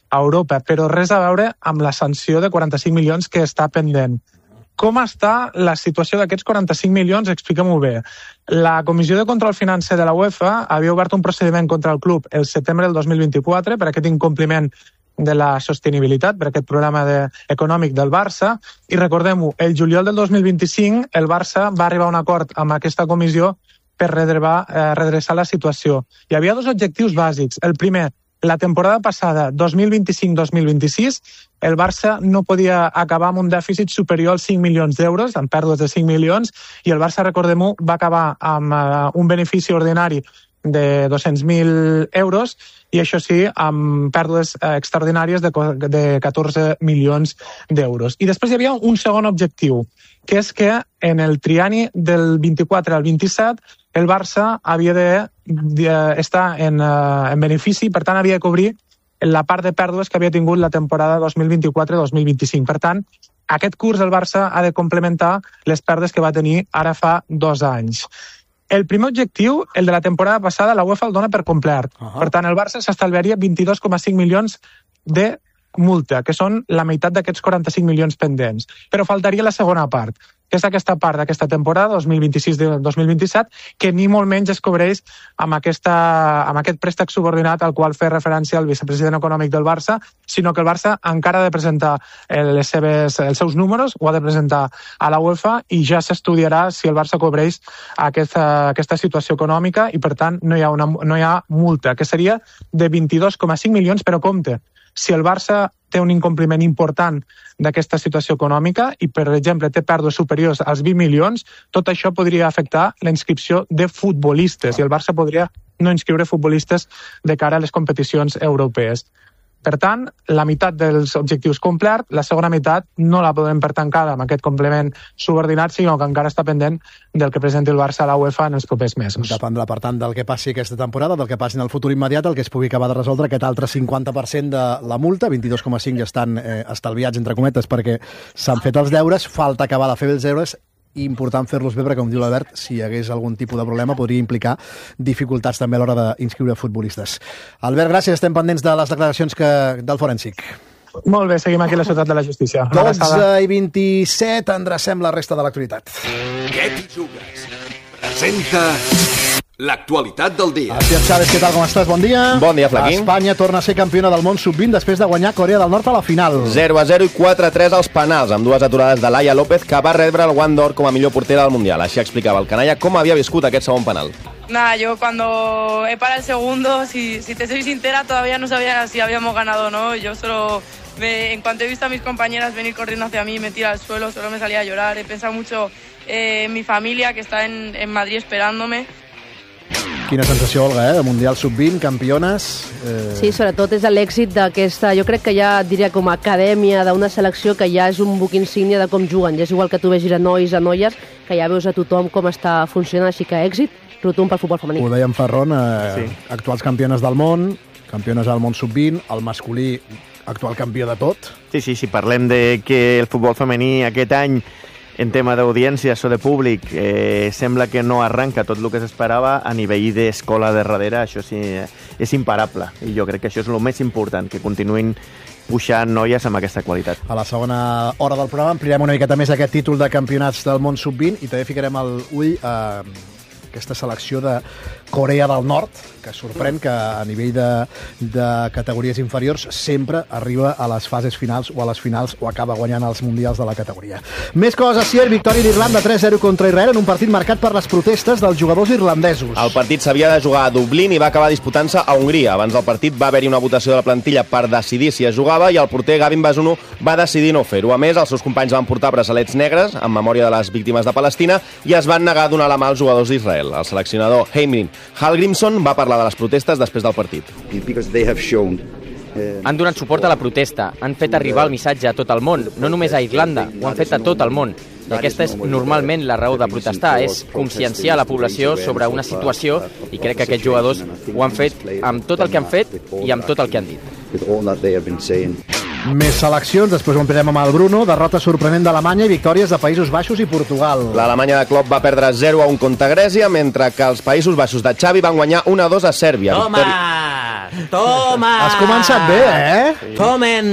a Europa, però res a veure amb la sanció de 45 milions que està pendent. Com està la situació d'aquests 45 milions? Expliquem-ho bé. La Comissió de Control Financer de la UEFA havia obert un procediment contra el club el setembre del 2024 per aquest incompliment de la sostenibilitat, per aquest problema econòmic del Barça, i recordem-ho, el juliol del 2025 el Barça va arribar a un acord amb aquesta comissió per redreçar la situació. Hi havia dos objectius bàsics. El primer, la temporada passada, 2025-2026, el Barça no podia acabar amb un dèficit superior als 5 milions d'euros, amb pèrdues de 5 milions, i el Barça, recordem-ho, va acabar amb un benefici ordinari de 200.000 euros i això sí, amb pèrdues extraordinàries de 14 milions d'euros. I després hi havia un segon objectiu, que és que en el trienni del 24 al 27 el Barça havia d'estar en benefici, per tant havia de cobrir la part de pèrdues que havia tingut la temporada 2024-2025. Per tant, aquest curs el Barça ha de complementar les pèrdues que va tenir ara fa 2 anys. El primer objectiu, el de la temporada passada, la UEFA el dona per complert. Per tant, el Barça s'estalviaria 22,5 milions de multa, que són la meitat d'aquests 45 milions pendents. Però faltaria la segona part, que és aquesta part d'aquesta temporada, 2026-2027, que ni molt menys es cobreix amb aquest préstec subordinat al qual fer referència el vicepresident econòmic del Barça, sinó que el Barça encara ha de presentar els seus números, ho ha de presentar a la UEFA i ja s'estudiarà si el Barça cobreix aquesta situació econòmica i, per tant, no hi ha multa, que seria de 22,5 milions, però compte, si el Barça té un incompliment important d'aquesta situació econòmica i, per exemple, té pèrdues superiors als 20 milions, tot això podria afectar la inscripció de futbolistes i el Barça podria no inscriure futbolistes de cara a les competicions europees. Per tant, la meitat dels objectius complert, la segona meitat no la podem per tancada amb aquest complement subordinat, sinó que encara està pendent del que presenti el Barça a la UEFA en els propers mesos. Dependrà, per tant, del que passi aquesta temporada, del que passi en el futur immediat, el que es pugui acabar de resoldre aquest altre 50% de la multa, 22,5 ja estan estalviats, entre cometes, perquè s'han fet els deures, falta acabar de fer els deures, i important fer-los bé perquè, com diu l'Albert, si hi hagués algun tipus de problema podria implicar dificultats també a l'hora d'inscriure futbolistes. Albert, gràcies, estem pendents de les declaracions del forènsic. Molt bé, seguim aquí a la Ciutat de la Justícia. 12:27, endrecem la resta de l'actualitat. Què t'hi jugues? Presenta l'actualitat del dia. Asier Chávez, què tal, com estàs? Bon dia. Bon dia, Flaquí. Espanya torna a ser campiona del món sub-20 després de guanyar Corea del Nord a la final. 0-0 i 4-3 als penals, amb dues aturades de Laia López, que va rebre el guant d'or com a millor portera del Mundial. Així explicava el canalla com havia viscut aquest segon penal. Nada, yo cuando he parado el segundo, si te soy sincera, todavía no sabía si habíamos ganado o no. Yo solo, en cuanto he visto a mis compañeras venir corriendo hacia mí, me tira al suelo, solo me salía a llorar. He pensado mucho en mi familia, que está en Madrid esperándome. Quina sensació, Olga, de Mundial Sub-20, campiones... Sí, sobretot és l'èxit d'aquesta... Jo crec que ja diria com a acadèmia d'una selecció que ja és un buc insígnia de com juguen. Ja és igual que tu vegis a nois, a noies, que ja veus a tothom com està funcionant, així que èxit rotund pel futbol femení. Ho dèiem, Ferron, actuals campiones del món, campiones del món Sub-20, el masculí actual campió de tot. Sí, si parlem de que el futbol femení aquest any en tema d'audiències o de públic sembla que no arranca tot el que s'esperava, a nivell d'escola de darrere això sí és imparable i jo crec que això és el més important, que continuïn puxant noies amb aquesta qualitat. A la segona hora del programa ampliarem una miqueta més aquest títol de campionats del món sub-20 i també ficarem l'ull a aquesta selecció de Corea del Nord, que sorprèn que a nivell de categories inferiors sempre arriba a les fases finals o a les finals o acaba guanyant els mundials de la categoria. Més coses, Sier, victòria d'Irlanda 3-0 contra Israel en un partit marcat per les protestes dels jugadors irlandesos. El partit s'havia de jugar a Dublín i va acabar disputant-se a Hongria. Abans del partit va haver-hi una votació de la plantilla per decidir si es jugava i el porter Gavin Bazunu va decidir no fer-ho. A més, els seus companys van portar braçalets negres en memòria de les víctimes de Palestina i es van negar a donar la mà als jugadors d'Israel. El seleccionador Heimrin Hallgrímsson va parlar de les protestes després del partit. Han donat suport a la protesta, han fet arribar el missatge a tot el món, no només a Irlanda, ho han fet a tot el món. I aquesta és normalment la raó de protestar, és conscienciar la població sobre una situació i crec que aquests jugadors ho han fet amb tot el que han fet i amb tot el que han dit. Més seleccions, després ho ampliem amb el Bruno, derrota sorprenent d'Alemanya i victòries de Països Baixos i Portugal. L'Alemanya de Klopp va perdre 0-1 contra Grècia, mentre que els Països Baixos de Xavi van guanyar 1-2 a Sèrbia. Toma! Toma! Has començat bé, eh? Tomen!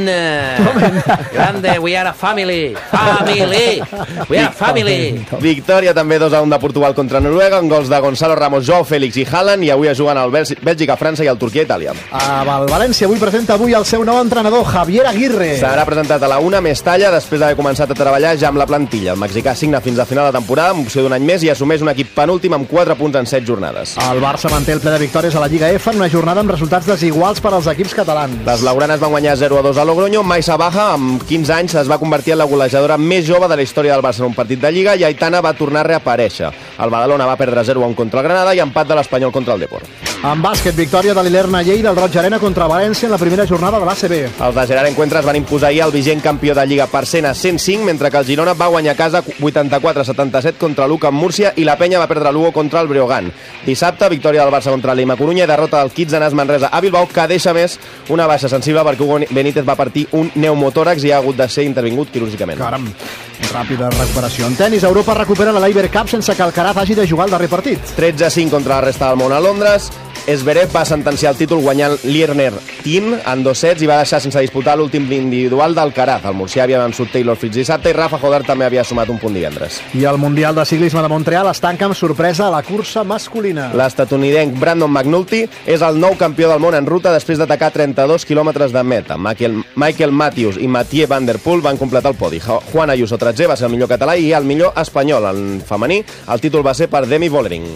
Grande, we are a family! Family! We are a family! Victòria també 2-1 de Portugal contra Noruega, amb gols de Gonzalo Ramos, Joao Félix i Haaland, i avui es juguen el Bèlgica, França i el Turquia-Itàlia. El València avui presenta el seu nou entrenador, Javier Aguirre. Serà presentat a la 1 més talla després d'haver començat a treballar ja amb la plantilla. El mexicà signa fins a final de temporada amb opció d'un any més i assumeix un equip penúltim amb 4 punts en 7 jornades. El Barça manté el ple de victòries a la Lliga F en una jornada amb resultats desiguals per als equips catalans. Les blaugranes van guanyar 0-2 a Logroño. Maisa Baja, amb 15 anys, es va convertir en la golejadora més jove de la història del Barça en un partit de Lliga, i Aitana va tornar a reaparèixer. El Badalona va perdre 0-1 contra el Granada i empat de l'Espanyol contra el Depor. En bàsquet, victòria de l'Ilerna Lleida del Roig Arena contra València en la primera jornada de l'ACB. Els de Gerard Encuentres van imposar ahir el vigent campió de Lliga per 100 a 105, mentre que el Girona va guanyar a casa 84-77 contra l'UCA en Múrcia i la Penya va perdre l'1 contra el Breogán. Dissabte, victòria del Barça contra l'Ima Corunya i derrota del Kitsanas Manresa a Bilbao, que deixa més una baixa sensible perquè Hugo Benítez va partir un pneumotòrax i ha hagut de ser intervingut quirúrgicament. Caram, ràpida recuperació. En tenis, Europa recupera la Laver Cup sense que Alcaraz hagi de jugar el darrer partit. 13-5 contra la resta del món a Londres. Zverev va sentenciar el títol guanyant Lierne Tin en 2 sets i va deixar sense disputar l'últim individual d'Alcaraz. El murcià havia vençut Taylor Fritz dissabte i Rafa Jodar també havia sumat un punt divendres. I el Mundial de Ciclisme de Montreal es tanca amb sorpresa a la cursa masculina. L'estatunidenc Brandon McNulty és el nou campió del món en ruta després d'atacar 32 quilòmetres de meta. Michael Matthews i Mathieu Van Der Poel van completar el podi. Juan Ayuso 13è va ser el millor català i el millor espanyol. En femení, el títol va ser per Demi Vollering.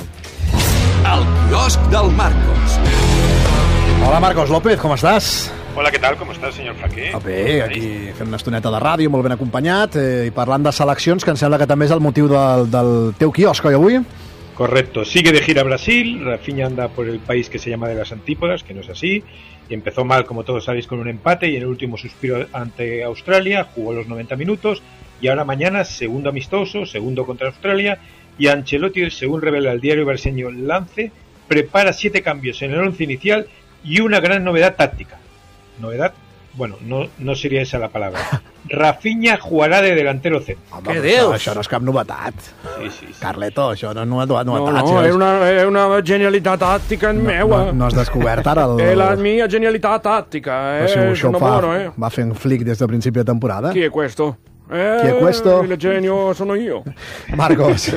El quiosc del Marcos. Hola, Marcos López, com estàs? Hola, ¿qué tal? ¿Cómo estás, señor Flaqué? Bé, aquí fent una estoneta de ràdio, molt ben acompanyat, i parlant de seleccions, que em sembla que també és el motiu del teu quiosc, oi, avui? Correcto. Sigue de gira a Brasil. Rafinha anda por el país que se llama de las Antípodas, que no es así. Y empezó mal, como todos sabéis, con un empate y en el último suspiro ante Australia jugó los 90 minutos. Y ahora mañana, segundo amistoso, segundo contra Australia. Y Ancelotti, según revela el diario brasileño Lance, prepara 7 cambios en el 11 inicial y una gran novedad táctica. ¿Novedad? Bueno, no sería esa la palabra. Rafinha jugarà de delantero centro. Què dius? Això no és cap novetat. Sí. Carleto, això no és novetat. No, è una genialità tattica meua. No has descobert ara el... È la mia genialità tattica. Això va fent flic des de principi de temporada. Chi è questo? ¿Chi è questo? El genio sono yo. Marcos.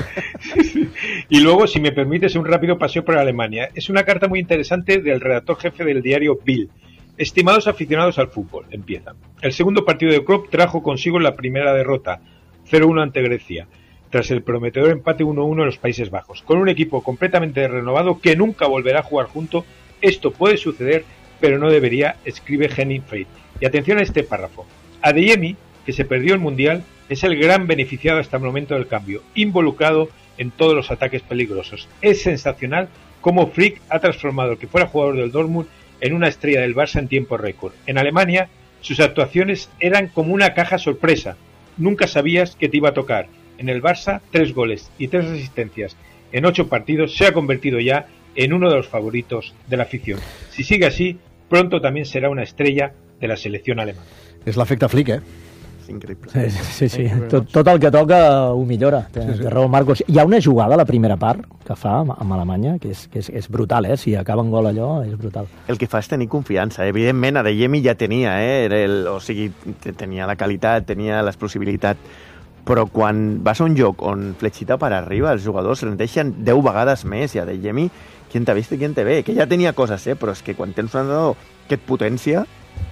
Y luego, si me permites, un rápido paseo por Alemania. Es una carta muy interesante del redactor jefe del diario Bild. Estimados aficionados al fútbol, empieza. El segundo partido de Klopp trajo consigo la primera derrota, 0-1 ante Grecia, tras el prometedor empate 1-1 en los Países Bajos. Con un equipo completamente renovado que nunca volverá a jugar junto, esto puede suceder, pero no debería, escribe Henning Fried. Y atención a este párrafo. Adeyemi, que se perdió el Mundial, es el gran beneficiado hasta el momento del cambio, involucrado en todos los ataques peligrosos. Es sensacional cómo Frick ha transformado el que fuera jugador del Dortmund en una estrella del Barça en tiempo récord. En Alemania, sus actuaciones eran como una caja sorpresa. Nunca sabías que te iba a tocar. En el Barça, 3 goles y 3 asistencias en 8 partidos, se ha convertido ya en uno de los favoritos de la afición. Si sigue así, pronto también será una estrella de la selección alemana. És l'efecte Flick, eh? És increïble. Sí. Tot el que toca ho millora. Té raó, Marcos. Hi ha una jugada a la primera part que fa amb Alemanya, que és brutal, eh? Si acaba en gol allò, és brutal. El que fa és tenir confiança. Evidentment, Adeyemi ja tenia, o sigui, tenia la qualitat, tenia l'explosibilitat, però quan vas a un joc on fletxita per arriba, els jugadors rendeixen 10 vegades més, i Adeyemi, qui t'ha vist i qui te ve? Que ja tenia coses, però és que quan tens un entrenador que et potència...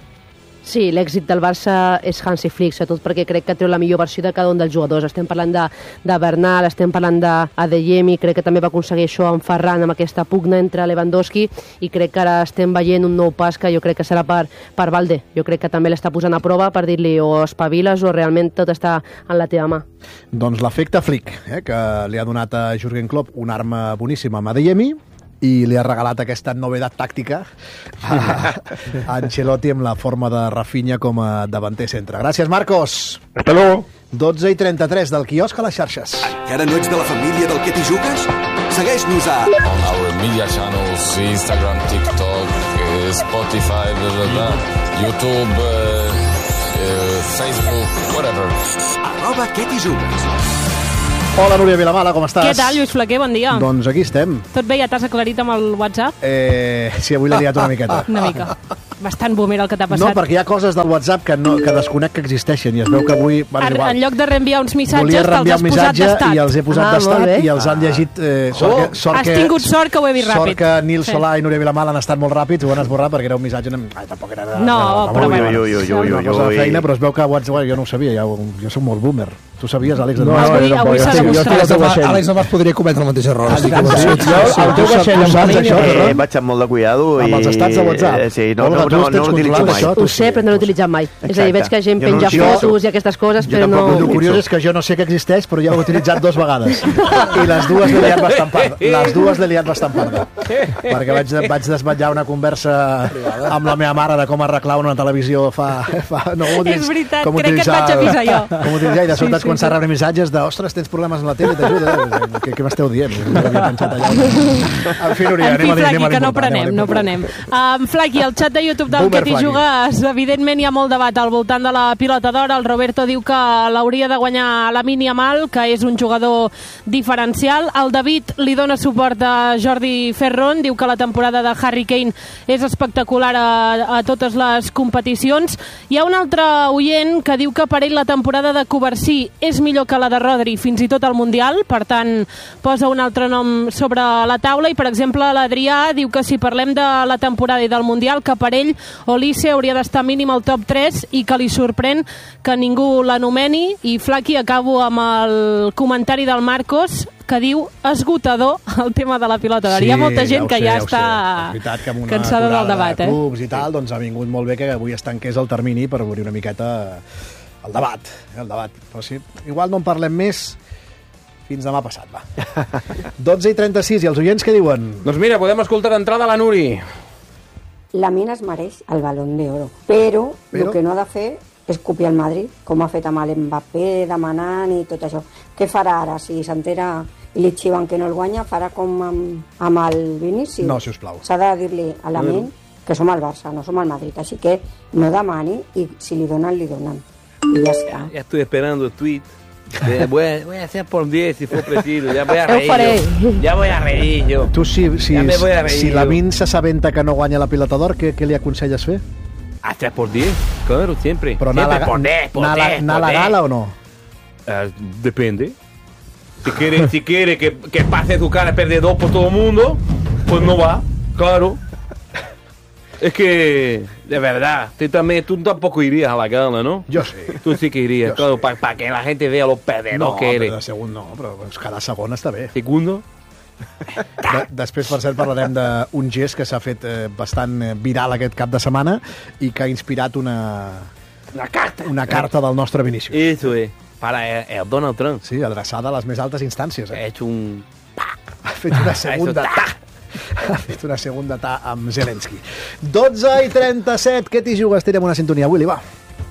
Sí, l'èxit del Barça és Hansi Flick, sobretot perquè crec que treu la millor versió de cada un dels jugadors. Estem parlant de Bernal, estem parlant d'Adeyemi, crec que també va aconseguir això amb Ferran, amb aquesta pugna entre Lewandowski, i crec que ara estem veient un nou pas que jo crec que serà per Valde. Jo crec que també l'està posant a prova per dir-li o espaviles o realment tot està en la teva mà. Doncs l'efecte Flick, que li ha donat a Jürgen Klopp una arma boníssima amb Adeyemi, i li ha regalat aquesta novedat tàctica a Ancelotti amb la forma de Rafinha com a davanter centre. Gràcies, Marcos. Hasta luego. 12:33 del quiosc a les xarxes. Encara no ets de la família del Que t'hi jugues? Segueix-nos a... On our media channels, Instagram, TikTok, Spotify, YouTube, Facebook, whatever. @Que t'hi jugues. Hola, Núria Vilamala, com estàs? Què tal, Lluís Flaquer? Bon dia. Doncs aquí estem. Tot bé? Ja t'has aclarit amb el WhatsApp? Sí, avui l'he liat una miqueta. Una mica. Bastant boomer el que t'ha passat. No, perquè hi ha coses del WhatsApp que desconec que existeixen i es veu que avui... En lloc de reenviar uns missatges, volia reenviar un missatge i els he posat d'estat i els han llegit... Has tingut sort que ho he vist ràpid. Sort que Nil Solà i Núria Vilamala han estat molt ràpids, ho han esborrat perquè era un missatge... Tampoc era... No, però una cosa de feina, però es veu que WhatsApp jo no ho sabia, jo soc molt boomer. Tu sabies, Àlex? Avui s'ha demostrat. Àlex no vas podria cometre el mateix error. El teu vaixell em vas això, vaig amb molt de cuidado. Amb els estats de WhatsApp. Sí, no l'utilitzo mai. Ho sé, però no l'he utilitzat mai. És a dir, veig que gent penja fotos i aquestes coses, però no... El curiós és que jo no sé que existeix, però ja ho he utilitzat 2 vegades. I les dues l'he liat bastant parda. Les dues l'he liat bastant parda. Perquè vaig desvetllar una conversa amb la meva mare de com arreglar una televisió És veritat, crec que et vaig avisar jo. Com utilitzar, i de sobte quan s'ha rebut missatges de ostres, tens problemes amb la tele, t'ajuda. Què m'esteu dient? En fi, Núria, anem a Flaqui, que no prenem. Flaqui, al xat de YouTube del Que t'hi jugues, evidentment hi ha molt debat al voltant de la pilota d'or. El Roberto diu que l'hauria de guanyar Lamine Yamal, que és un jugador diferencial. El David li dona suport a Jordi Ferron, diu que la temporada de Harry Kane és espectacular a totes les competicions. Hi ha un altre oient que diu que per ell la temporada de Covarsí és millor que la de Rodri, fins i tot al Mundial, per tant posa un altre nom sobre la taula i, per exemple, l'Adrià diu que si parlem de la temporada i del Mundial, que per ell Olise hauria d'estar mínim al top 3 i que li sorprèn que ningú l'anomeni. I Flaqui, acabo amb el comentari del Marcos, que diu esgotador el tema de la pilota d'or. Hi ha molta gent que ja està cansada del debat. Clubs i tal, doncs ha vingut molt bé que avui es tanqués el termini per obrir una miqueta el debat. Però sí, igual no en parlem més fins demà passat, va. 12:36, i els oients què diuen? Doncs mira, podem escoltar d'entrada la Nuri. Lamine es mereix el Balón d'Oro, però el que no ha de fer és copiar el Madrid, com ha fet amb l'Mbappé, demanant i tot això. Què farà ara? Si s'entera i li xiven que no el guanya, farà com amb el Vinícius? No, sisplau. S'ha de dir-li a Lamine que som el Barça, no som el Madrid, així que no demani i si li donen, li donen. Y ya está. Ya estoy esperando el tweet. Voy a hacer por 10 si fue preciso. Ya voy a reír. Ya voy a reír yo. Tu, si me voy a reír. Si Lamine s'assabenta que no guanya la pilota d'or, què li aconselles fer? A 3 por 10, claro, siempre. Però siempre por 10, anar a la gala o no? Depende. Si quiere que pase su cara perdedor por todo el mundo, pues no va, claro. Es que, de verdad, tú tampoco irías a la gala, ¿no? Yo sí. Tú sí que irías, claro, para que la gente vea lo perdedor que eres. No, però cada segon està bé. Segundo? Després, per cert, parlarem d'un gest que s'ha fet bastant viral aquest cap de setmana i que ha inspirat una carta del nostre Vinícius. Eso es, para el Donald Trump. Sí, adreçada a les més altes instàncies. Ha hecho un... Ha fet una segunda Ha fet una segunda amb Zelensky. 12:37, què t'hi jugues? Tirem una sintonia, Willy, va.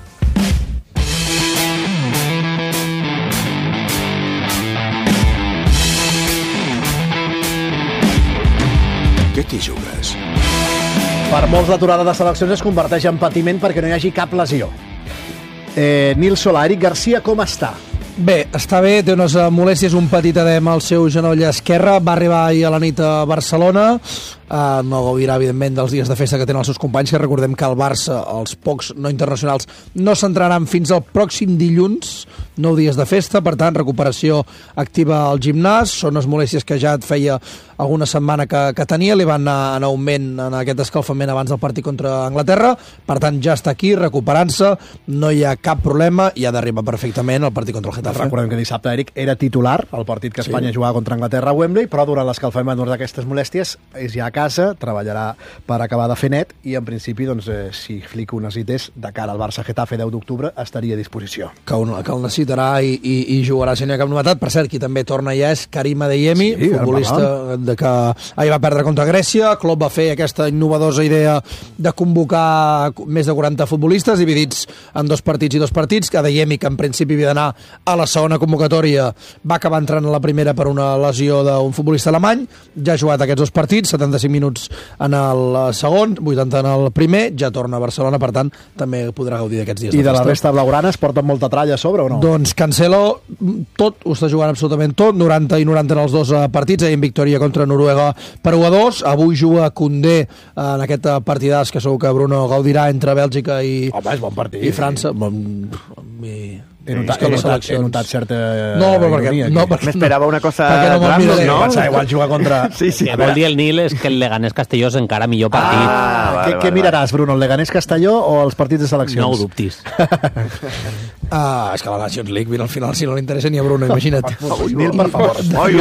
Què t'hi jugues? Per molts l'aturada de seleccions es converteix en patiment perquè no hi hagi cap lesió. Nil Solà, Eric Garcia, com està? Bé, està bé, té unes molèsties, un petit edema al seu genoll esquerre, va arribar ahir a la nit a Barcelona, no gaudirà, evidentment, dels dies de festa que tenen els seus companys, que recordem que el Barça, els pocs no internacionals, no s'entraran fins al pròxim dilluns, 9 dies de festa, per tant, recuperació activa al gimnàs, són unes molèsties que ja et feia alguna setmana que tenia, li van anar en augment en aquest escalfament abans del partit contra Anglaterra, per tant, ja està aquí, recuperant-se, no hi ha cap problema i ha d'arribar perfectament al partit contra el Getafe. Recordem que dissabte, Eric, era titular al partit que Espanya jugava contra Anglaterra a Wembley, però durant l'escalfament d'aquestes molèsties és ja a casa, treballarà per acabar de fer net i en principi, doncs, si Flick ho necessités, de cara al Barça-Getafe 10 d'octubre, estaria a disposició. Que el necessitarà i jugarà si no hi ha cap novetat. Per cert, qui també torna ja és Karim Adeyemi, futbolista de de que ahir va perdre contra Grècia, Klopp va fer aquesta innovadosa idea de convocar més de 40 futbolistes dividits en 2 partits i 2 partits, que Adeyemi, que en principi havia d'anar a la segona convocatòria, va acabar entrant a la primera per una lesió d'un futbolista alemany, ja ha jugat aquests 2 partits, 75 minuts en el segon, 80 en el primer, ja torna a Barcelona, per tant també podrà gaudir d'aquests dies de festa. I de la resta blaugrana es porten molta tralla a sobre o no? Doncs Cancelo tot, ho està jugant absolutament tot, 90 i 90 en els 2 partits, ahir en victòria contra Noruega per 1-2, avui juga Koundé en aquest partidàs que segur que Bruno gaudirà entre Bèlgica i, home, és bon partit, i França. He notat certa ironia. M'esperava una cosa random, no? Pensava, igual jugar contra... Sí. Que vol dir el Nil és que el Leganés-Castelló és encara millor partit. Què miraràs, Bruno, el Leganés-Castelló o els partits de seleccions? No ho dubtis. És que la Nations League, al final, si no li interessa ni a Bruno, imagina't. Nil, per favor.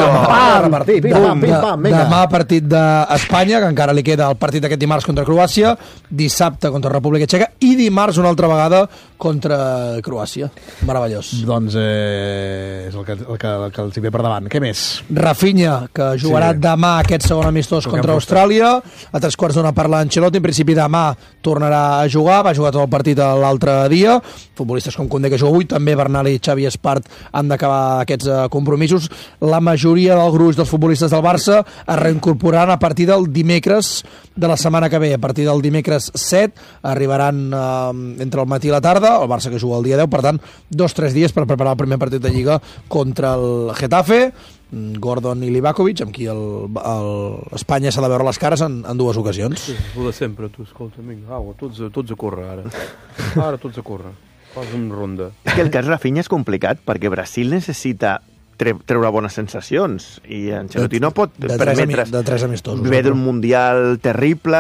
Demà partit d'Espanya, que encara li queda el partit d'aquest dimarts contra Croàcia, dissabte contra República Txeca i dimarts una altra vegada contra Croàcia. Meravellós. Doncs és el que els hi ve per davant. Què més? Rafinha, que jugarà demà aquest segon amistós contra Austràlia. A 3/4 parla Ancelotti. En principi demà tornarà a jugar. Va jugar tot el partit l'altre dia. Futbolistes com Koundé, que juga avui, també Bernal i Xavi Espart han d'acabar aquests compromisos. La majoria del gruix dels futbolistes del Barça es reincorporaran a partir del dimecres de la setmana que ve. A partir del dimecres 7 arribaran entre el matí i la tarda. El Barça que juga el dia 10, per tant 2-3 dies per preparar el primer partit de Lliga contra el Getafe. Gordon i Livakovic, amb qui Espanya s'ha de veure les cares en 2 ocasions. Sí, ho de sempre, tu, escolta, vinga, tots a córrer ara. Ara tots a córrer. Fas una ronda. És que el cas Rafinha és complicat, perquè Brasil necessita treure bones sensacions i Ancelotti no pot permetre's de 3 amistosos. Ve d'un mundial terrible,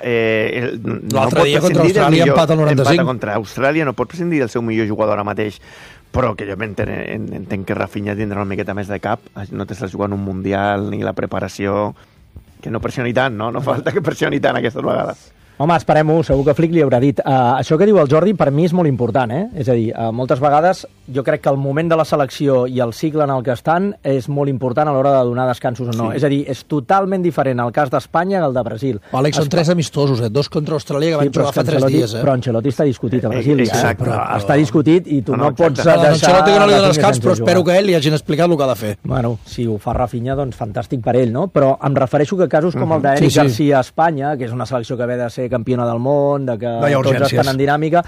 l'altre dia contra Austràlia empat al 95. Empata contra Austràlia, no pot prescindir del seu millor jugador ara mateix, però que jo entenc que Rafinha tindrà una miqueta més de cap, no t'estàs jugant un mundial ni la preparació, que no pressioni tant, no? No falta que pressioni tant aquestes vegades. Home, esperem-ho, segur que Flick li haurà dit. Això que diu el Jordi per mi és molt important, És a dir, moltes vegades jo crec que el moment de la selecció i el cicle en el que estan és molt important a l'hora de donar descansos o no. És a dir, és totalment diferent el cas d'Espanya que el de Brasil. Àlex, són 3 amistosos, 2 contra Austràlia, que van jugar fa 3 dies. Però Ancelotti està discutit a Brasil. Està discutit i tu no pots deixar... Ancelotti que no li dona descans, però espero que ell li hagin explicat el que ha de fer. Bueno, si ho fa Rafinha, doncs fantàstic per ell, no? Però em refereixo que casos com el d'Eric Garcia a Espanya, que és una selecció que ve de ser campiona del món, de que tots estan en dinàmica,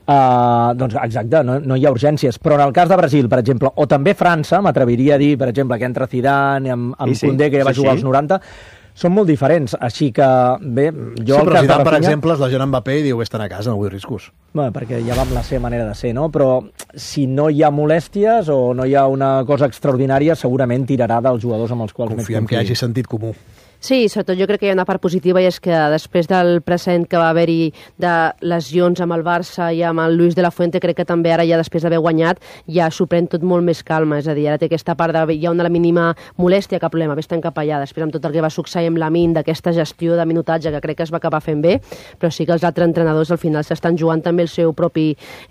doncs exacte, no hi ha urgències. Però en el cas de Brasil, per exemple, o també França, m'atreviria a dir, per exemple, que entra Zidane amb Koundé, que ja va jugar als 90, són molt diferents, així que bé, jo... Sí, però Zidane, per exemple, és la gent Mbappé i diu estan a casa, no vull riscos. Bé, perquè ja va amb la seva manera de ser, no? Però si no hi ha molèsties o no hi ha una cosa extraordinària, segurament tirarà dels jugadors amb els quals... Confiem que hi hagi sentit comú. Sí, sobretot jo crec que hi ha una part positiva i és que després del present que va haver-hi de lesions amb el Barça i amb el Luis de la Fuente, crec que també ara ja després d'haver guanyat ja s'ho pren tot molt més calma, és a dir, ara té aquesta part de hi ha una mínima molèstia, cap problema, vés-te'n cap allà, després amb tot el que va succeir amb l'Amin, d'aquesta gestió de minutatge que crec que es va acabar fent bé, però sí que els altres entrenadors al final s'estan jugant també el seu propi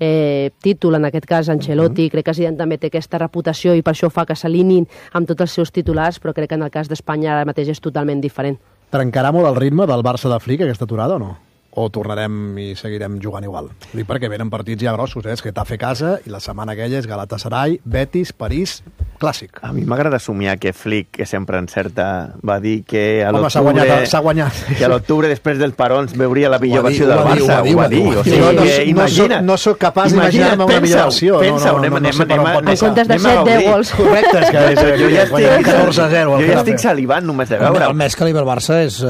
títol, en aquest cas Ancelotti, crec que Zidane també té aquesta reputació i per això fa que s'alineïn amb tots els seus titulars, però crec que en el cas d'Espanya ara mateix és totalment diferent. Trencarà molt el ritme del Barça de Flick aquesta aturada o no? O tornarem i seguirem jugant igual? Dic perquè venen partits ja grossos, és que Getafe casa i la setmana aquella és Galatasaray, Betis, París, clàssic. A mi m'agrada somiar que Flick, que sempre encerta, va dir que a l'octubre... s'ha guanyat. Que a l'octubre, després dels parons, veuria la millor versió del Barça. Ho va dir. O sigui, imagina't. No soc capaç d'imaginar-me una millor versió. Pensa-ho, anem en comptes de 7-10 gols. Correcte, és que jo ja estic salivant només de veure. El mes que li ve el Barça és...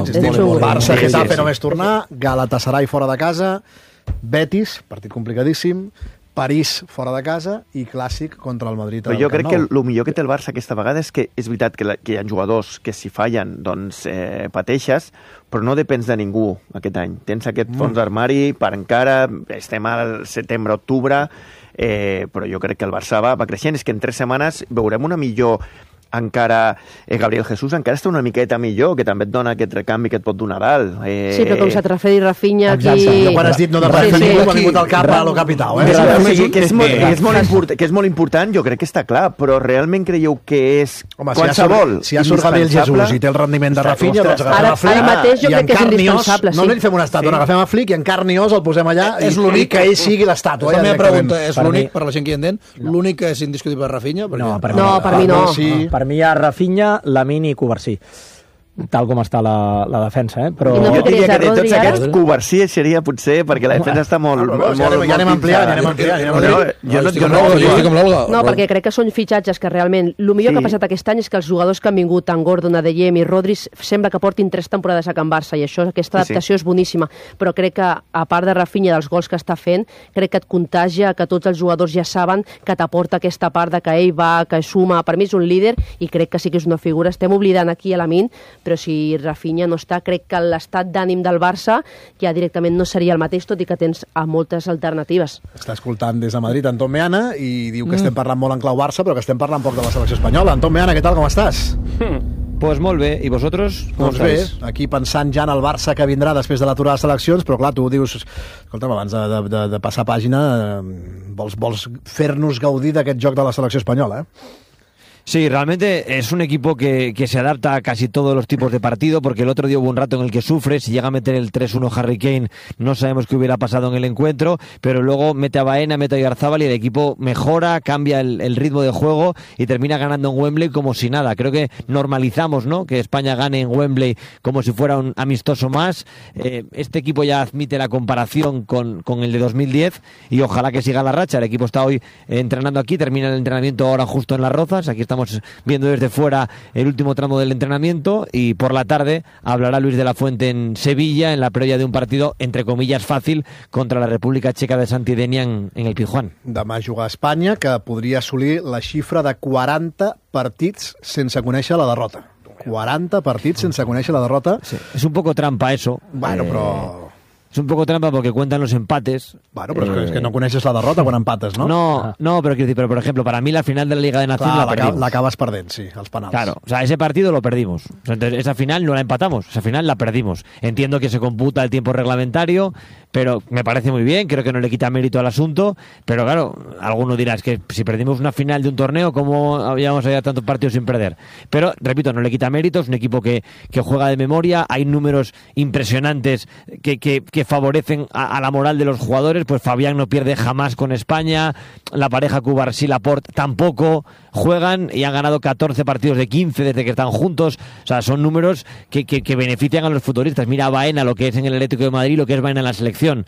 Barça, Getafe només tornar, Galatasaray fora de casa, Betis, partit complicadíssim, París fora de casa i clàssic contra el Madrid. Però jo crec que el millor que té el Barça aquesta vegada és que és veritat que hi ha jugadors que si fallen doncs pateixes, però no depens de ningú aquest any. Tens aquest fons d'armari per encara, estem al setembre-octubre, però jo crec que el Barça va creixent. És que en 3 setmanes veurem una millor encara Gabriel Jesús encara està una miqueta millor, que també et dona aquest recanvi que et pot donar dalt. Sí, però com s'atraferi Rafinha aquí... Exacte. Quan has dit no de Rafinha, m'ha vingut al cap a lo capital. Que és molt important, jo crec que està clar, però realment creieu que és qualsevol? Si ja surt Gabriel Jesús i té el rendiment de Rafinha, doncs agafem a Flick. Ara mateix jo crec que és indispensable, sí. No li fem una estàtua, agafem a Flick i en carn i os el posem allà i que ell sigui l'estàtua. La meva pregunta és l'únic, per la gent que hi entén, l'únic que és indiscutible Rafinha? No, per mi no. Per mi hi ha Rafinha, Lamine i Covarsí, tal com està la defensa, però... Jo diria que de tots aquests, Covarsí seria potser, perquè la defensa està molt... Ja anem ampliant. Jo no estic amb l'Olga. No, perquè crec que són fitxatges que realment... El millor que ha passat aquest any és que els jugadors que han vingut, tant Gordon, Adeyemi i Rodri, sembla que portin 3 temporades a Can Barça, i aquesta adaptació és boníssima. Però crec que, a part de Rafinha, dels gols que està fent, crec que et contagia, que tots els jugadors ja saben que t'aporta aquesta part de que ell va, que suma. Per mi és un líder, i crec que sí que és una figura. Estem oblidant aquí a Lamine, però si Rafinha no està, crec que l'estat d'ànim del Barça ja directament no seria el mateix, tot i que tens moltes alternatives. Està escoltant des de Madrid Anton Meana i diu que estem parlant molt en clau Barça, però que estem parlant poc de la selecció espanyola. Anton Meana, què tal, com estàs? Pues molt bé, i vosaltres? Doncs bé, aquí pensant ja en el Barça que vindrà després de l'aturada de seleccions, però clar, tu dius, escolta'm, abans de passar pàgina, vols fer-nos gaudir d'aquest joc de la selecció espanyola, Sí, realmente es un equipo que se adapta a casi todos los tipos de partido, porque el otro día hubo un rato en el que sufre, si llega a meter el 3-1 Harry Kane, no sabemos qué hubiera pasado en el encuentro, pero luego mete a Baena, mete a Oyarzábal y el equipo mejora, cambia el ritmo de juego y termina ganando en Wembley como si nada. Creo que normalizamos, ¿no?, que España gane en Wembley como si fuera un amistoso más. Este equipo ya admite la comparación con el de 2010 y ojalá que siga la racha. El equipo está hoy entrenando aquí, termina el entrenamiento ahora justo en Las Rozas, aquí estamos viendo desde fuera el último tramo del entrenamiento y por la tarde hablará Luis de la Fuente en Sevilla en la previa de un partido entre comillas fàcil contra la República Checa de Santi Denian en el Pizjuán. Demà juga a Espanya, que podria assolir la xifra de 40 partits sense conèixer la derrota. 40 partits sense conèixer la derrota. Sí, es un poco trampa eso. Bueno, però... Es un poco trampa porque cuentan los empates. Bueno, pero es que no conoces la derrota cuando empates, ¿no? No, pero quiero decir, pero por ejemplo, para mí la final de la Liga de Naciones la perdimos. La acabas perdiendo, sí, als penals. Claro, o sea, ese partido lo perdimos. O sea, entonces, esa final no la empatamos, esa final la perdimos. Entiendo que se computa el tiempo reglamentario, pero me parece muy bien, creo que no le quita mérito al asunto, pero claro, alguno dirá, es que si perdimos una final de un torneo, ¿cómo habíamos allá tantos partidos sin perder? Pero, repito, no le quita mérito, es un equipo que juega de memoria, hay números impresionantes que favorecen a la moral de los jugadores, pues Fabián no pierde jamás con España, la pareja Cubarsí-Laporte tampoco juegan y han ganado 14 partidos de 15 desde que están juntos, o sea, son números que benefician a los futbolistas. Mira a Baena, lo que es en el Atlético de Madrid, lo que es Baena en la selección.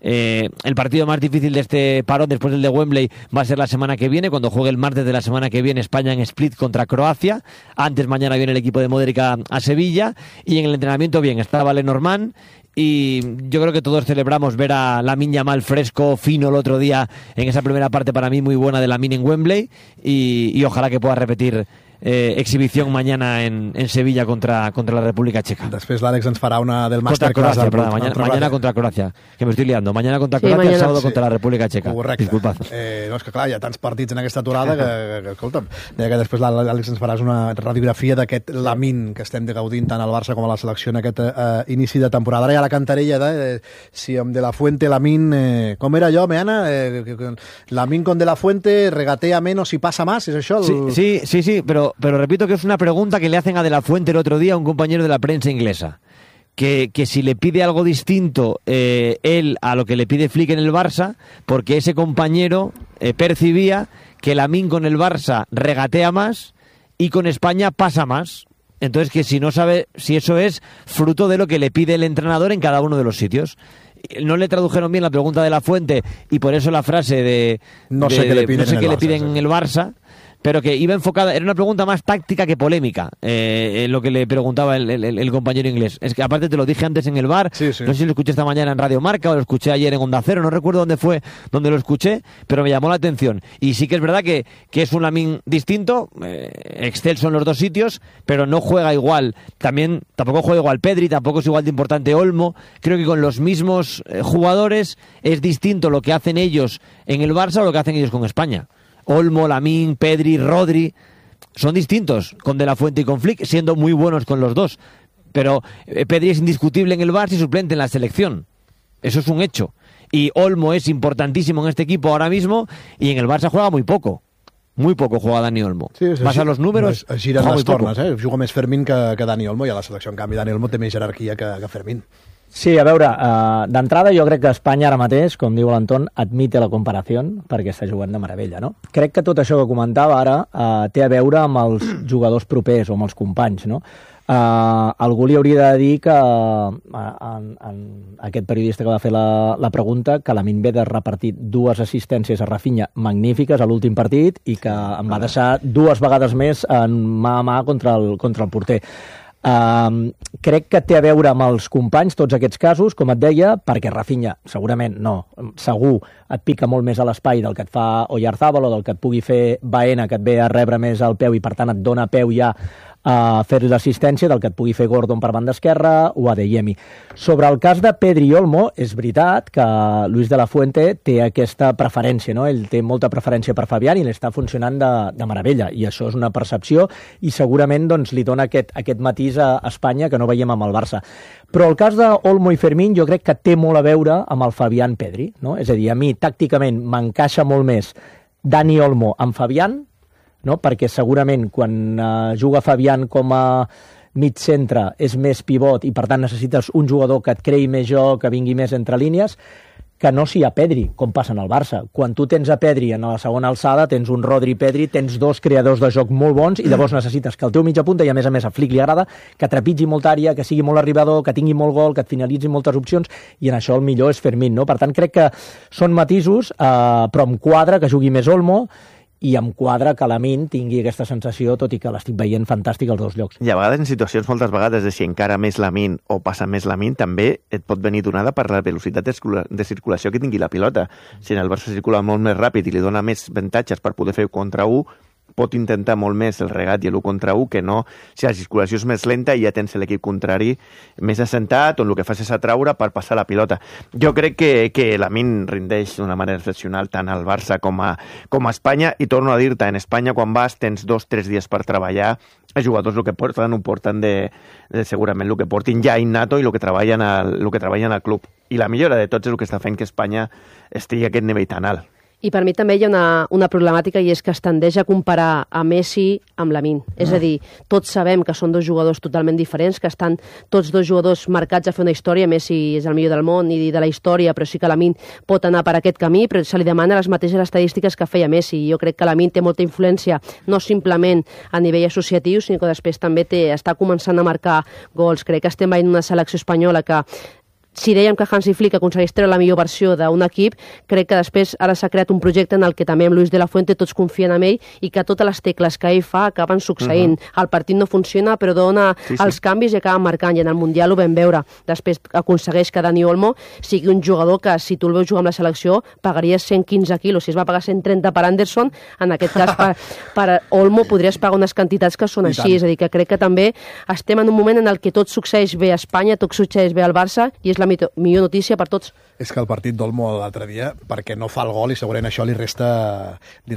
El partido más difícil de este parón, después del de Wembley, va a ser la semana que viene, cuando juegue el martes de la semana que viene España en Split contra Croacia. Antes, mañana viene el equipo de Modric a Sevilla, y en el entrenamiento bien, está Valenormand. Y yo creo que todos celebramos ver a Lamine Yamal fresco, fino el otro día en esa primera parte para mí muy buena de Lamine en Wembley, y ojalá que pueda repetir exhibición mañana en Sevilla contra la República Checa. Després l'Àlex ens farà una del contra Masterclass. Croacia, perdón, mañana contra Croacia, que me estoy liando. Mañana contra Croacia, el sábado contra la República Checa. Correcte. Disculpad. No, és que clar, hi ha tants partits en aquesta aturada que escolta'm, deia que després l'Àlex ens faràs una radiografia d'aquest Lamine que estem gaudint tant al Barça com a la selecció en aquest inici de temporada. Ara hi ha la cantarella de si amb De La Fuente Lamine... com era allò, Meana? Lamine con De La Fuente regatea menos y pasa más, ¿es això? Sí, pero repito que es una pregunta que le hacen a De La Fuente el otro día a un compañero de la prensa inglesa. Que si le pide algo distinto él a lo que le pide Flick en el Barça, porque ese compañero percibía que Lamine con el Barça regatea más y con España pasa más. Entonces, que si no sabe si eso es fruto de lo que le pide el entrenador en cada uno de los sitios. No le tradujeron bien la pregunta de La Fuente y por eso la frase de no sé qué le piden en el Barça, pero que iba enfocada, era una pregunta más táctica que polémica, lo que le preguntaba el compañero inglés. Es que aparte te lo dije antes en el bar, sí. No sé si lo escuché esta mañana en Radio Marca o lo escuché ayer en Onda Cero, no recuerdo dónde fue donde lo escuché, pero me llamó la atención. Y sí que es verdad que es un Lamine distinto, excelso en los dos sitios, pero no juega igual. Tampoco juega igual Pedri, tampoco es igual de importante Olmo. Creo que con los mismos jugadores es distinto lo que hacen ellos en el Barça o lo que hacen ellos con España. Olmo, Lamine, Pedri, Rodri, son distintos con De La Fuente y con Flick, siendo muy buenos con los dos. Pero Pedri es indiscutible en el Barça y suplente en la selección. Eso es un hecho. Y Olmo es importantísimo en este equipo ahora mismo y en el Barça juega muy poco. Muy poco juega Dani Olmo. Sí, vas a los números, es giren les tornes, juga més Fermín que Dani Olmo, i a la selecció, en canvi, Dani Olmo té més jerarquia que Fermín. Sí, a veure, d'entrada jo crec que Espanya ara mateix, com diu l'Anton, admite la comparació perquè està jugant de meravella, no? Crec que tot això que comentava ara té a veure amb els jugadors propers o amb els companys, no? Algú li hauria de dir que aquest periodista que va fer la pregunta, que Lamine ve de repartir 2 assistències a Rafinha magnífiques a l'últim partit i que em va deixar 2 vegades més en mà a mà contra el porter. Crec que té a veure amb els companys tots aquests casos, com et deia, perquè Rafinha segurament segur et pica molt més a l'espai del que et fa Oyarzábal o del que et pugui fer Baena, que et ve a rebre més al peu i per tant et dona peu ja a fer l'assistència, del que et pugui fer Gordon per banda esquerra o Adeyemi. Sobre el cas de Pedri i Olmo, és veritat que Luis de la Fuente té aquesta preferència, no? Ell té molta preferència per Fabián i l'està funcionant de meravella, i això és una percepció i segurament doncs, li dona aquest matís a Espanya que no veiem amb el Barça. Però el cas d'Olmo i Fermín jo crec que té molt a veure amb el Fabián Pedri, no? És a dir, a mi tàcticament m'encaixa molt més Dani Olmo amb Fabián, no? Perquè segurament quan juga Fabián com a mig centre és més pivot i per tant necessites un jugador que et creï més joc, que vingui més entre línies, que no si hi ha Pedri, com passa en el Barça. Quan tu tens a Pedri en la segona alçada, tens un Rodri-Pedri, tens 2 creadors de joc molt bons i llavors necessites que el teu mitja punta, i a més a Flick li agrada, que trepitgi molta àrea, que sigui molt arribador, que tingui molt gol, que et finalitzi moltes opcions, i en això el millor és Fermín, no? Per tant, crec que són matisos, però em quadra que jugui més Olmo, i em quadra que Lamine tingui aquesta sensació, tot i que l'estic veient fantàstic als 2 llocs. I a vegades, en situacions moltes vegades, de si encara més Lamine o passa més Lamine, també et pot venir donada per la velocitat de circulació que tingui la pilota. Si en el Barça circula molt més ràpid i li dona més avantatges per poder fer contra 1, pot intentar molt més el regat i l'1 contra 1 que no si la circulació és més lenta i ja tens l'equip contrari més assentat, on el que fas és atraure per passar la pilota. Jo crec que Lamine rindeix d'una manera excepcional tant al Barça com a Espanya, i torno a dir-te, en Espanya quan vas tens 2-3 dies per treballar, els jugadors el que porten ho porten segurament el que portin ja innato i el que treballen al club. I la millora de tots és el que està fent que Espanya estigui a aquest nivell tan alt. I per mi també hi ha una problemàtica, i és que es tendeix a comparar a Messi amb Lamine. És a dir, tots sabem que són 2 jugadors totalment diferents, que estan tots 2 jugadors marcats a fer una història. Messi és el millor del món i de la història, però sí que Lamine pot anar per aquest camí, però se li demana les mateixes estadístiques que feia Messi. Jo crec que Lamine té molta influència, no simplement a nivell associatiu, sinó que després també està començant a marcar gols. Crec que estem veient una selecció espanyola que, si dèiem que Hansi Flick aconsegueix treure la millor versió d'un equip, crec que després ara s'ha creat un projecte en el que també amb Luis de la Fuente tots confien en ell i que totes les tecles que ell fa acaben succeint. El partit no funciona, però dona els canvis i acaba marcant, i en el Mundial ho vam veure. Després aconsegueix que Dani Olmo sigui un jugador que, si tu el veus jugar amb la selecció, pagaries 115 quilos. Si es va pagar 130 per Anderson, en aquest cas per Olmo podries pagar unes quantitats que són així. És a dir, que crec que també estem en un moment en el que tot succeeix bé a Espanya, tot succeeix bé al Barça, i és la millor notícia per tots. És que el partit d'Olmo l'altre dia, perquè no fa el gol i segurament això li resta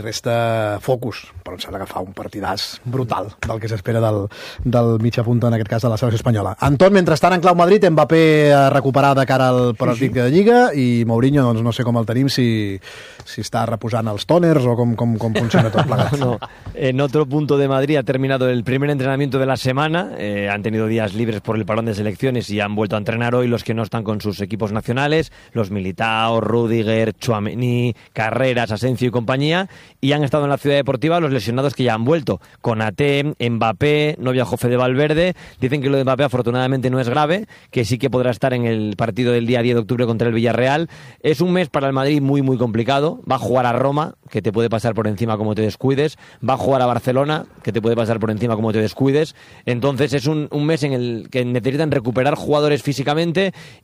focus, però em sembla que fa un partidàs brutal del que s'espera del mitja punta, en aquest cas de la selecció espanyola. Anton, mentrestant, en clau Madrid, Mbappé ha recuperat de cara al partit de Lliga, i Mourinho, doncs no sé com el tenim, si està reposant els toners o com funciona tot plegat. No. En otro punto de Madrid ha terminado el primer entrenamiento de la semana, han tenido días libres por el parón de selecciones y han vuelto a entrenar hoy los que no están con sus equipos nacionales, los Militao, Rüdiger, Tchouaméni, Carreras, Asensio y compañía, y han estado en la ciudad deportiva los lesionados que ya han vuelto. Konaté, Mbappé, no viajó Fede Valverde. Dicen que lo de Mbappé afortunadamente no es grave, que sí que podrá estar en el partido del día 10 de octubre contra el Villarreal. Es un mes para el Madrid muy muy complicado. Va a jugar a Roma, que te puede pasar por encima como te descuides. Va a jugar a Barcelona, que te puede pasar por encima como te descuides. Entonces es un mes en el que necesitan recuperar jugadores físicamente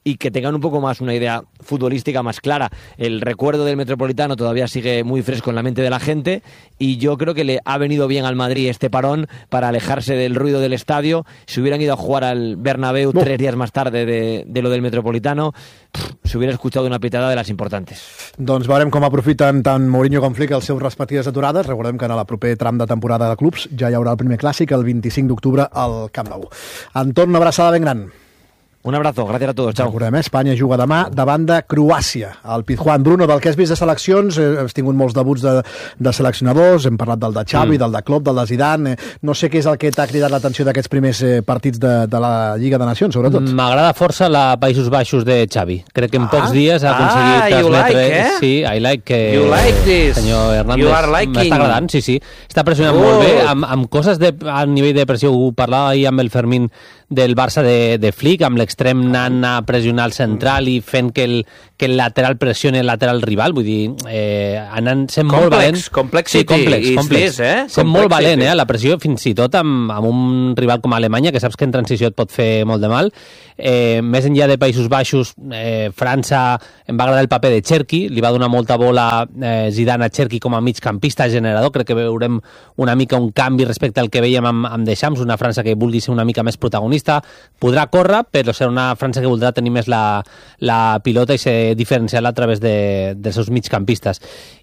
y que tengan un poco más una idea futbolística más clara. El recuerdo del Metropolitano todavía sigue muy fresco en la mente de la gente y yo creo que le ha venido bien al Madrid este parón para alejarse del ruido del estadio. Si hubieran ido a jugar al Bernabéu 3 días más tarde de lo del Metropolitano, se hubiera escuchado una pitada de las importantes. Doncs veurem com aprofiten tant Mourinho com Flick els seus respectives aturades. Recordem que en el proper tram de temporada de clubs ja hi haurà el primer clàssic el 25 d'octubre al Camp Nou. Anton, una abraçada ben gran. Un abrazo, gràcies a tots, xau. Recordem, Espanya juga demà davant de Croàcia. El Pizjuán. Bruno, del que has vist de seleccions, has tingut molts debuts de seleccionadors, hem parlat del de Xavi, del de Klopp, del de Zidane, no sé què és el que t'ha cridat l'atenció d'aquests primers partits de la Lliga de Nacions, sobretot. M'agrada força la Països Baixos de Xavi. Crec que en pocs dies ha aconseguit transmetre... Sí, I like... You like this. Senyor Hernández, You are liking. m'està agradant, sí. Està pressionant molt bé, amb coses a nivell de pressió. Ho parlava ahir amb el Fermín del Barça de Flick, amb l'extrem anant a pressionar el central i fent que el lateral pressioni el lateral rival, vull dir, sent molt valent. Complex. Sent molt valent, la pressió, fins i tot amb un rival com Alemanya, que saps que en transició et pot fer molt de mal. Més enllà de Països Baixos, França, em va agradar el paper de Cherki, li va donar molta bola Zidane a Cherki com a migcampista generador. Crec que veurem una mica un canvi respecte al que veiem amb Deschamps, una França que vulgui ser una mica més protagonista. Podrà córrer, però serà una França que voldrà tenir més la pilota i ser diferencial a través dels seus migcampistes.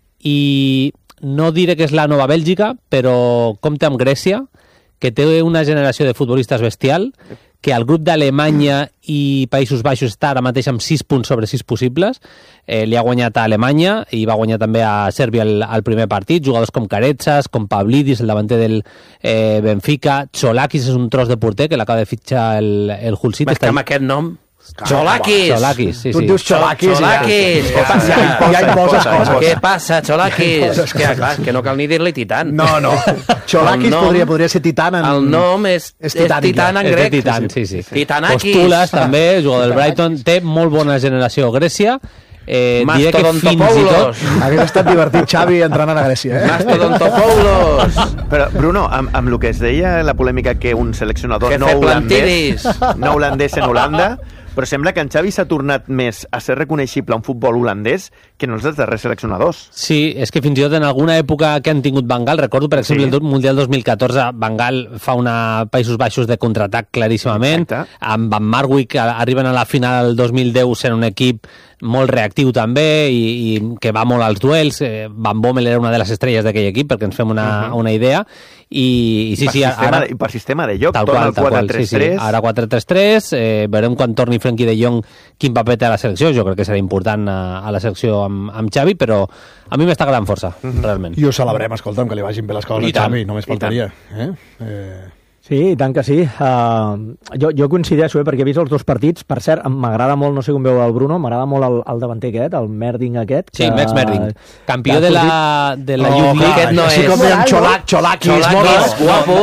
I no diré que és la nova Bèlgica, però compta amb Grècia, que té una generació de futbolistes bestial, que el grup d'Alemanya i Països Baixos està ara mateix amb 6 punts sobre 6 possibles. Li ha guanyat a Alemanya i va guanyar també a Sèrbia el primer partit. Jugadors com Caretsas, com Pavlidis, el davanter del Benfica. Cholakis és un tros de porter que l'acaba de fitxar el Hull City. Més que amb aquest nom... Cholakis, sí. Tu et dius Cholakis. Què passa? Ja hi poses coses. Què passa, Cholakis? Que no cal ni dir-li Titan. No. Cholakis podria ser Titan. El nom és Titan en grec. Sí. Titanakis. Postulas, també, jugador del Brighton. Té molt bona generació Grècia. Diré que fins i tot... Hauria estat divertit Xavi entrenant a Grècia. Mastodontopoulos. Però, Bruno, amb el que es deia la polèmica que un seleccionador no holandès en Holanda, però sembla que en Xavi s'ha tornat més a ser reconeixible a un futbol holandès que no els darrers seleccionadors. Sí, és que fins i tot en alguna època que han tingut Van Gaal, recordo per exemple el Mundial 2014, Van Gaal fa una Països Baixos de contraatac claríssimament. Amb Van Marwijk arriben a la final del 2010 sent un equip molt reactiu també i que va molt als duels. Van Bommel era una de les estrelles d'aquell equip, perquè ens fem una idea. I ara, per sistema de joc, torna al 4-3-3. Ara 4-3-3, veurem quan torni Frenkie de Jong quin paper té a la selecció. Jo crec que serà important a la selecció amb Xavi, però a mi m'està agradant força, realment. I ho celebrem, escolta'm, que li vagin bé les coses a Xavi, només faltaria. Sí, i tant que sí. Jo coincideixo, perquè he vist els dos partits. Per cert, m'agrada molt, no sé com veu el Bruno, m'agrada molt el davanter aquest, el Merding aquest. Sí, Max Merding. Campió de la Youth League. Aquest no és. Sí, com dèiem Cholakis. Cholakis, guapo.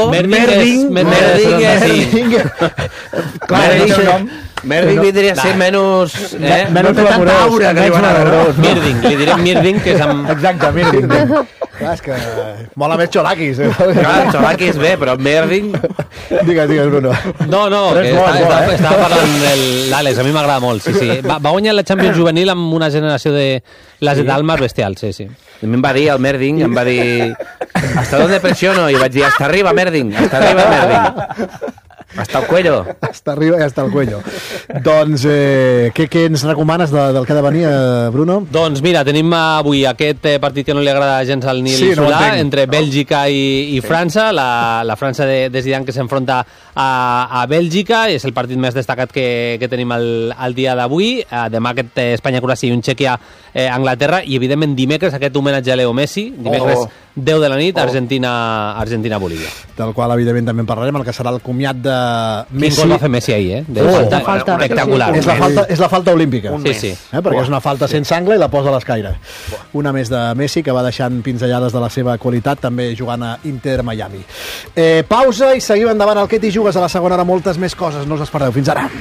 Merding vindria a ser menys tanta aura que diuen ara. Mirding, li direm Mirding, que és amb... Exacte, Mirding. Clar, és que mola més Cholakis. Clar, Cholakis bé, però Mirding... Digues, Bruno. No, que estava parlant l'Àlex, a mi m'agrada molt, sí. Va guanyar la Champions Juvenil amb una generació de les Dalmas bestial, sí. A mi em va dir el Merding, em va dir ¿hasta dónde presiono? I vaig dir hasta arriba, Merding, hasta arriba, Merding. Hasta el cuello. Hasta arriba i hasta el cuello. Doncs, què ens recomanes del que ha de venir, Bruno? Doncs mira, tenim avui aquest partit que no li agrada gens al Nil Solà, entre Bèlgica i França, la França de Zidane que s'enfronta a Bèlgica, és el partit més destacat que tenim el dia d'avui. Demà aquest Espanya-Croàcia i un Txèquia-Anglaterra, i evidentment dimecres aquest homenatge a Leo Messi, dimecres 10 de la nit, Argentina-Bolívia. Del qual evidentment també en parlarem, el que serà el comiat de Messi. Quin gol va fer Messi ahir, falta espectacular. És la falta olímpica. Sí. Perquè és una falta sense angle i la posa a l'escaire. Una més de Messi, que va deixant pinzellades de la seva qualitat, també jugant a Inter Miami. Pausa i seguim endavant al Que t'hi jugues a la segona hora. Moltes més coses, no us espereu. Fins ara.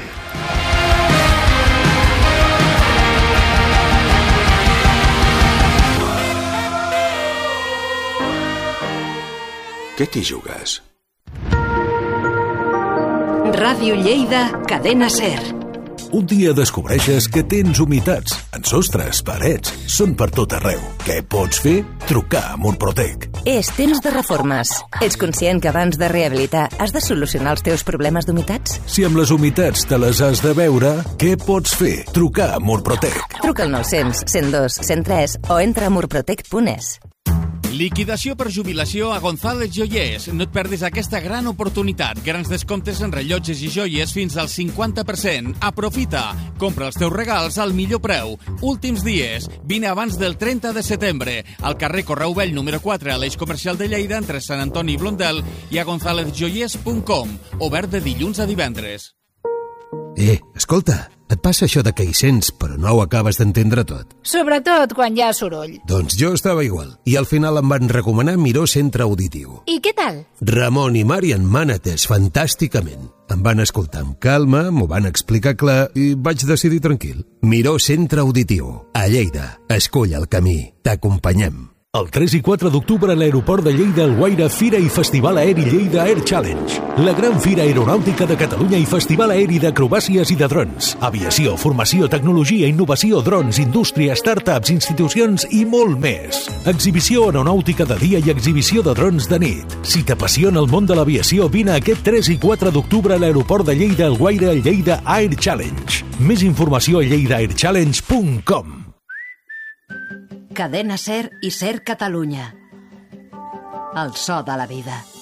Què t'hi jugues? Ràdio Lleida, Cadena SER. Un dia descobreixes que tens humitats en sostres, parets, són per tot arreu. Què pots fer? Trucar a Murprotec. És temps de reformes. Ets conscient que abans de rehabilitar has de solucionar els teus problemes d'humitats? Si amb les humitats te les has de veure, què pots fer? Trucar a Murprotec. Truca al 900 102 103 o entra a murprotec.es. Liquidació per jubilació a González Joiers. No et perdis aquesta gran oportunitat. Grans descomptes en rellotges i joies fins al 50%. Aprofita. Compra els teus regals al millor preu. Últims dies. Vine abans del 30 de setembre. Al carrer Correu Vell número 4 a l'Eix Comercial de Lleida entre Sant Antoni i Blondel i a gonzalezjoiers.com. Obert de dilluns a divendres. Escolta, et passa això de que hi sents, però no ho acabes d'entendre tot? Sobretot quan hi ha soroll. Doncs jo estava igual, i al final em van recomanar Miró Centre Auditiu. I què tal? Ramon i Mari m'han atès fantàsticament. Em van escoltar amb calma, m'ho van explicar clar i vaig decidir tranquil. Miró Centre Auditiu, a Lleida. Escull el camí, t'acompanyem. El 3 i 4 d'octubre a l'aeroport de Lleida, Alguaire, Fira i Festival Aeri Lleida Air Challenge. La gran fira aeronàutica de Catalunya i festival aeri d'acrobàcies i de drons. Aviació, formació, tecnologia, innovació, drons, indústria, startups, institucions i molt més. Exhibició aeronàutica de dia i exhibició de drons de nit. Si t'apassiona el món de l'aviació, vine aquest 3 i 4 d'octubre a l'aeroport de Lleida, Alguaire, Lleida Air Challenge. Més informació a lleidairchallenge.com. Cadena SER i SER Catalunya. El so de la vida.